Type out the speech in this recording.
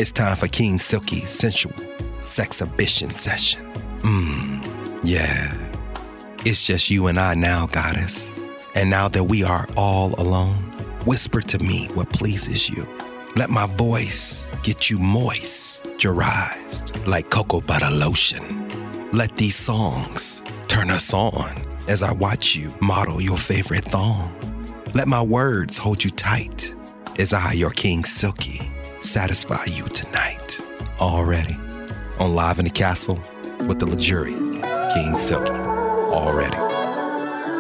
It's time for King Silky's sensual sexhibition session. Yeah. It's just you and I now, goddess. And now that we are all alone, whisper to me what pleases you. Let my voice get you moisturized like cocoa butter lotion. Let these songs turn us on as I watch you model your favorite thong. Let my words hold you tight as I, your King Silky, satisfy you tonight. Already on Live in the Castle with the luxurious King Silky. Already.